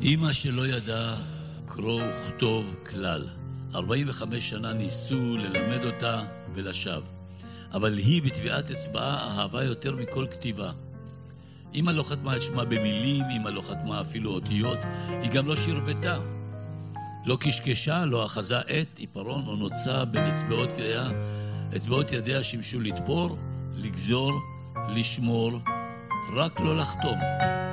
אמא שלא ידעה קרוא וכתוב כלל. 45 שנה ניסו ללמד אותה ולשווא. אבל היא בטביעת אצבעה אהבה יותר מכל כתיבה. אמא לא חתמה את שמה במילים, אמא לא חתמה אפילו אותיות, היא גם לא שרבטה. לא קשקשה, לא אחזה עת, עיפרון או נוצה בין אצבעות ידיה. אצבעות ידיה שימשו לתפור, לגזור, לשמור, רק לא לחתום.